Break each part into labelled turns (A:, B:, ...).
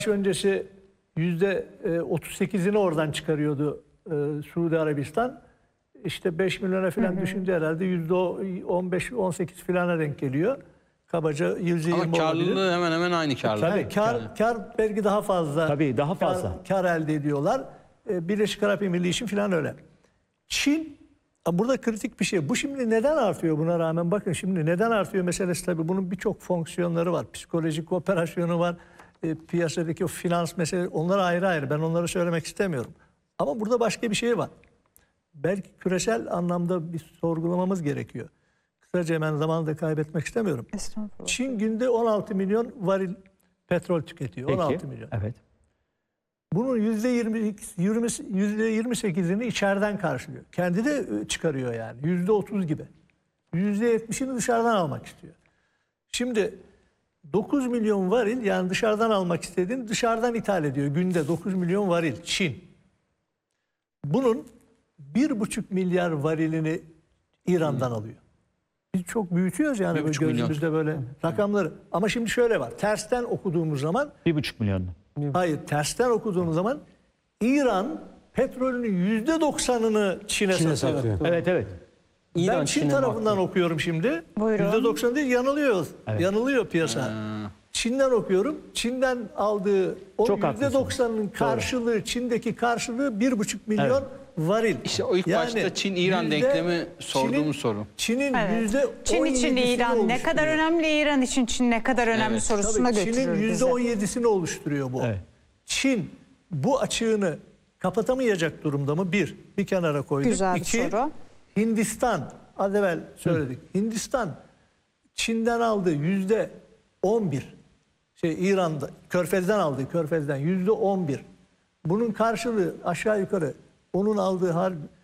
A: öncesi %38'ini oradan çıkarıyordu Suudi Arabistan. İşte 5 milyona falan düşünce herhalde %15-18 filana denk geliyor. Kabaca %20
B: Ama karlılığı
A: olabilir.
B: hemen hemen aynı karlılık.
A: Tabii kar belki daha fazla.
C: Tabii daha fazla.
A: Kar elde ediyorlar. Birleşik Arap Emirliği için falan öyle. Çin burada kritik bir şey. Bu şimdi neden artıyor buna rağmen? Bakın şimdi neden artıyor meselesi tabii. Bunun birçok fonksiyonları var. Psikolojik operasyonu var. Piyasadaki o finans meseleleri, onlar ayrı ayrı. Ben onları söylemek istemiyorum. Ama burada başka bir şey var. Belki küresel anlamda bir sorgulamamız gerekiyor. Kısaca hemen zamanı da kaybetmek istemiyorum. Çin günde 16 milyon varil petrol tüketiyor.
C: Peki.
A: 16 milyon.
C: Evet.
A: Bunun %28'ini içeriden karşılıyor. Kendi de çıkarıyor yani. %30 gibi. %70'ini dışarıdan almak istiyor. Şimdi 9 milyon varil, yani dışarıdan almak istediğini dışarıdan ithal ediyor. Günde 9 milyon varil Çin. Bunun 1,5 milyar varilini İran'dan alıyor. Biz çok büyütüyoruz yani böyle
B: 1,5 milyon.
A: gözümüzde böyle rakamları. Ama şimdi şöyle var. Tersten okuduğumuz zaman,
C: 1,5 milyon.
A: hayır tersten okuduğumuz zaman İran petrolünün %90'ını Çin'e satıyor.
C: Evet, evet.
A: Ben Çin tarafından okuyorum şimdi.
D: Buyurun.
A: %90 değil, yanılıyoruz.
C: Evet.
A: Yanılıyor piyasa. Çin'den okuyorum. Çin'den aldığı o
C: Çok haklısın.
A: %90'ın karşılığı, Çin'deki karşılığı 1,5 milyon varil.
B: İşte o ilk başta Çin-İran denklemi sorduğumuz soru.
A: Çin'in
D: Evet.
A: %17'sini
D: Çin için İran ne kadar
A: oluşturuyor.
D: önemli, İran için Çin ne kadar önemli
B: Evet.
D: sorusuna
A: Tabii
D: götürür
A: Çin'in
D: bizi.
A: %17'sini oluşturuyor bu.
C: Evet.
A: Çin bu açığını kapatamayacak durumda mı? Bir kenara koyduk.
D: Güzel bir
A: İki,
D: soru.
A: Hindistan, az evvel söyledik. Hindistan Çin'den aldığı %11, İran'da, Körfez'den aldığı, Körfez'den %11. Bunun karşılığı aşağı yukarı onun aldığı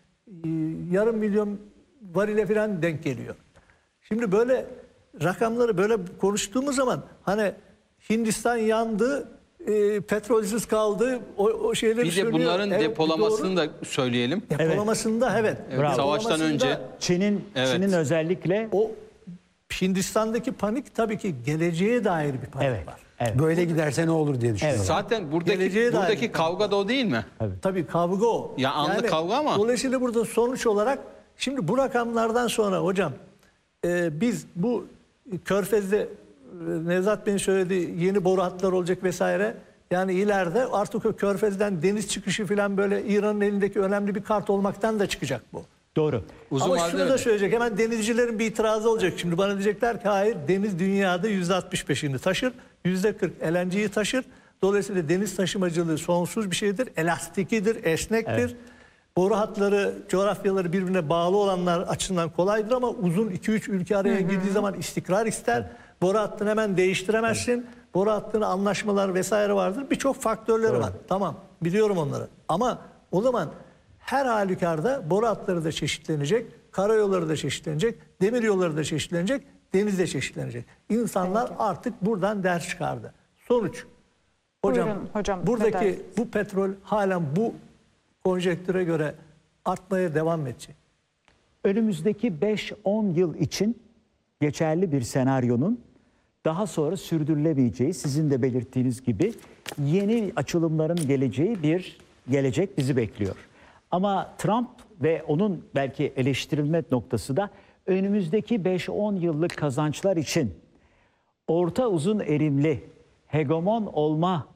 A: yarım milyon varile falan denk geliyor. Şimdi böyle rakamları böyle konuştuğumuz zaman hani Hindistan yandı, petrolsüz kaldı, o şeyler
B: Bir de
A: söylüyor.
B: bunların
A: Evet,
B: depolamasını
A: doğru.
B: da söyleyelim.
A: Depolamasında evet.
C: Bravo.
B: Savaştan önce.
C: Çin'in özellikle
A: O Hindistan'daki panik tabii ki geleceğe dair bir panik
C: evet.
A: var.
C: Evet.
E: Böyle giderse ne olur diye düşünüyorum.
B: Zaten
A: Geleceğe
B: buradaki
A: dair.
B: kavga da o değil mi?
A: Tabii kavga o.
B: Ya anlık kavga ama.
A: Dolayısıyla burada sonuç olarak şimdi bu rakamlardan sonra hocam biz bu Körfez'de Nevzat Bey'in söylediği yeni boru hatları olacak vesaire. Yani ileride artık o Körfez'den deniz çıkışı falan böyle İran'ın elindeki önemli bir kart olmaktan da çıkacak bu.
C: doğru.
B: Uzun
A: Ama
B: vadede
A: şunu da
B: öyle.
A: söyleyecek. Hemen denizcilerin bir itirazı olacak. Şimdi bana diyecekler ki hayır, deniz dünyada %65'ini taşır. %40 LNG'yi taşır. Dolayısıyla deniz taşımacılığı sonsuz bir şeydir. Elastikidir, esnektir.
C: Evet.
A: Boru hatları, coğrafyaları birbirine bağlı olanlar açısından kolaydır ama uzun 2-3 ülke araya girdiği zaman istikrar ister. Boru hattını hemen değiştiremezsin. Boru hattının anlaşmalar vesaire vardır. Birçok faktörleri var. Tamam, biliyorum onları. Ama o zaman her halükarda boru hatları da çeşitlenecek, karayolları da çeşitlenecek, demir yolları da çeşitlenecek, deniz de çeşitlenecek. İnsanlar artık buradan ders çıkardı. Sonuç, hocam,
D: Buyurun hocam, ne
A: buradaki
D: dersiniz?
A: bu petrol halen bu konjektüre göre artmaya devam edecek.
C: Önümüzdeki 5-10 yıl için geçerli bir senaryonun daha sonra sürdürülebileceği, sizin de belirttiğiniz gibi yeni açılımların geleceği bir gelecek bizi bekliyor. Ama Trump ve onun belki eleştirilme noktası da önümüzdeki 5-10 yıllık kazançlar için orta uzun erimli hegemon olma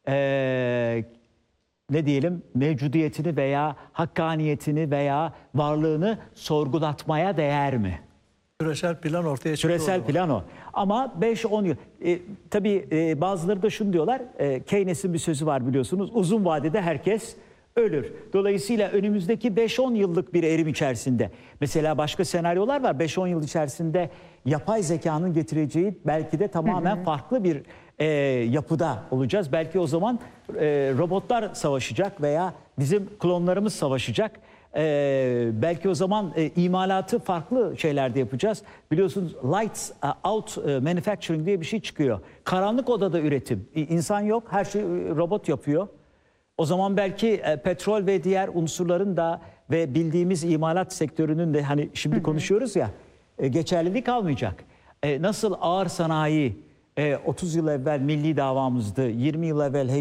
C: ne diyelim mevcudiyetini veya hakkaniyetini veya varlığını sorgulatmaya değer mi?
A: Küresel plan ortaya çıktı.
C: Küresel plan o. Ama 5-10 yıl. Tabii bazıları da şunu diyorlar. Keynes'in bir sözü var biliyorsunuz. Uzun vadede herkes ölür. Dolayısıyla önümüzdeki 5-10 yıllık bir erim içerisinde. Mesela başka senaryolar var. 5-10 yıl içerisinde yapay zekanın getireceği belki de tamamen farklı bir yapıda olacağız. Belki o zaman robotlar savaşacak veya bizim klonlarımız savaşacak. Belki o zaman imalatı farklı şeylerde yapacağız. Biliyorsunuz lights out manufacturing diye bir şey çıkıyor. Karanlık odada üretim. İnsan yok, her şey robot yapıyor. O zaman belki petrol ve diğer unsurların da ve bildiğimiz imalat sektörünün de hani şimdi konuşuyoruz ya geçerliliği kalmayacak. Nasıl ağır sanayi 30 yıl evvel milli davamızdı, 20 yıl evvel